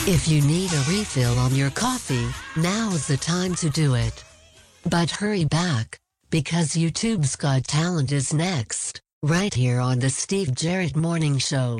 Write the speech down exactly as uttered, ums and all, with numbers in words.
If you need a refill on your coffee, now's the time to do it. But hurry back, because YouTube's Got Talent is next, right here on the Steve Jarrett Morning Show.